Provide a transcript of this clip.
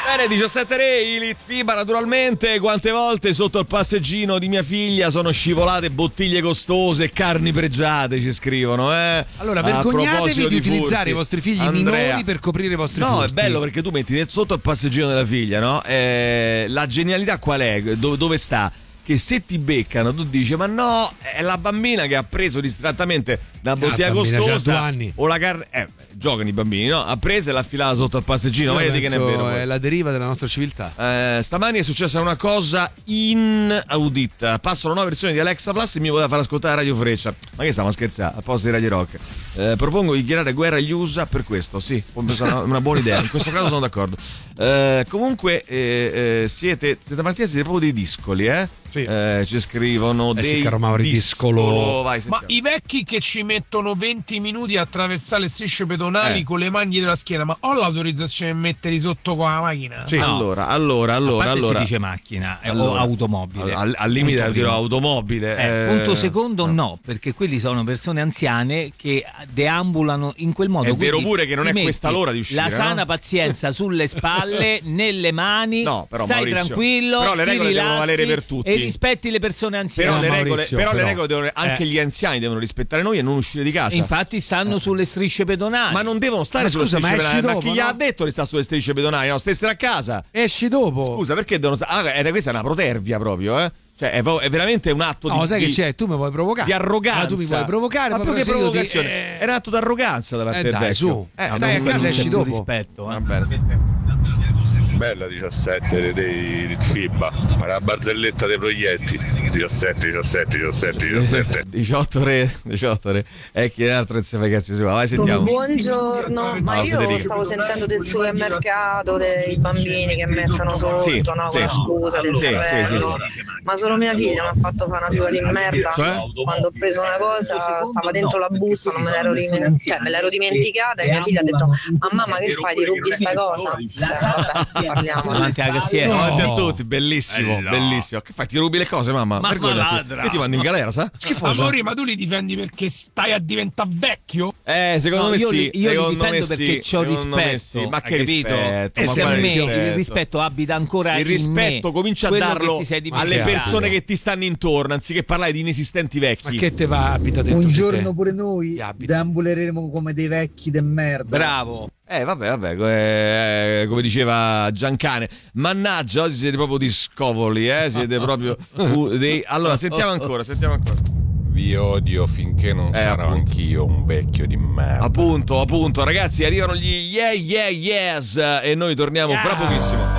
Bene, 17 re, Elite FIBA naturalmente. Quante volte sotto il passeggino di mia figlia sono scivolate bottiglie costose, carni pregiate, ci scrivono, Allora, vergognatevi di utilizzare i vostri figli minori per coprire i vostri furti. No, è bello perché tu metti sotto il passeggino della figlia, no? La genialità qual è? Dove sta? Che se ti beccano tu dici ma no, è la bambina che ha preso distrattamente una bottiglia costosa o la carne, giocano i bambini, no? Ha preso e l'ha affilata sotto al passeggino. Vedete che non è vero, è la deriva della nostra civiltà. Stamani è successa una cosa inaudita. Passano nuove versioni di Alexa Plus e mi voleva far ascoltare Radio Freccia. Ma che stiamo scherzando? A posto di Radio Rock. Propongo di dichiarare guerra agli USA per questo. Sì, una buona idea. In questo caso sono d'accordo. Comunque siete partiti, siete proprio dei discoli, Sì. Ci scrivono dei discolo. Vai, ma i vecchi che ci mettono 20 minuti a attraversare le strisce pedonali con le mani dietro la schiena, ma ho l'autorizzazione di metterli sotto con la macchina? Sì. No. Allora si dice macchina o automobile. Al limite dirò automobile. Punto secondo, no, perché quelli sono persone anziane che deambulano in quel modo. È vero pure che non è questa l'ora di uscire. La sana pazienza sulle spalle, nelle mani. No, però, stai Maurizio, tranquillo. però le regole devono valere per tutti. E rispetti le persone anziane. Però le regole devono, anche gli anziani devono rispettare noi e non uscire di casa. Infatti stanno sulle strisce pedonali. Ma non devono stare sulle strisce pedonali. Ma chi gli ha detto di stare sulle strisce pedonali? No, stessero a casa. Esci dopo. Scusa, perché devono stare? Questa è una protervia proprio, Cioè è veramente un atto no, sai che c'è? Tu mi vuoi provocare. Di arroganza. Tu mi vuoi provocare. Ma più che provocazione. È un atto d'arroganza da parte del vecchio. Su. Stai a casa e esci dopo. Rispetto. Va bene. Bella 17 dei FIBA, ma la barzelletta dei proietti. 17. 18 re. E chi è l'altro insieme ragazzi? Vai, sentiamo. Buongiorno, ma io Federico. stavo sentendo del supermercato, dei bambini che mettono sotto, Sì, no? sì. Con la scusa del fratello. Ma solo mia figlia mi ha fatto fare una figura di merda. Cioè? Quando ho preso una cosa, stava dentro la busta, non me l'ero dimenticata e mia figlia ha detto: ma mamma che fai, ti rubi sta cosa? Cioè, vabbè, parliamo. Davanti alla cassiera. Davanti a tutti, bellissimo. Che fai? Ti rubi le cose, mamma? Vergognati. ladra. Io ti mando in galera, sa? Schifoso. Amori, ma tu li difendi perché stai a diventare vecchio? Secondo me io sì. io li difendo sì. perché c'ho Secondo me rispetto. sì. Ma Hai che capito? rispetto? E Ma se a quale me rispetto? il rispetto abita ancora Il rispetto in me, comincia a quello darlo che ti sei alle dimenticato. persone che ti stanno intorno, anziché parlare di inesistenti vecchi. Ma che te va? Abita dentro Un di giorno te. pure noi Ti abita. deambuleremo come dei vecchi de merda. Bravo. Vabbè, come diceva Giancane, mannaggia, oggi siete proprio di scovoli, siete proprio Allora, sentiamo ancora. Vi odio finché non sarò appunto. anch'io un vecchio di merda. Appunto, ragazzi, arrivano gli yes e noi torniamo fra pochissimo.